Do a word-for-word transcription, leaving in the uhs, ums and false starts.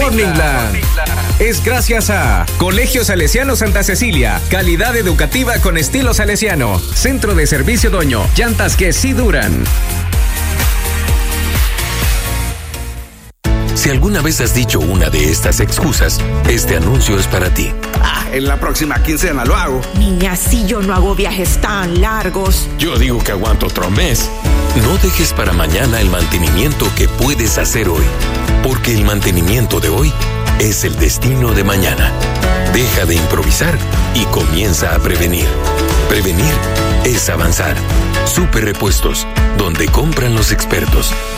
Morningland es gracias a Colegio Salesiano Santa Cecilia, calidad educativa con estilo salesiano, Centro de Servicio Doño, llantas que sí duran. Si alguna vez has dicho una de estas excusas, este anuncio es para ti. Ah, en la próxima quincena lo hago. Niña, si yo no hago viajes tan largos. Yo digo que aguanto otro mes. No dejes para mañana el mantenimiento que puedes hacer hoy, porque el mantenimiento de hoy es el destino de mañana. Deja de improvisar y comienza a prevenir. Prevenir es avanzar. Super Repuestos, donde compran los expertos.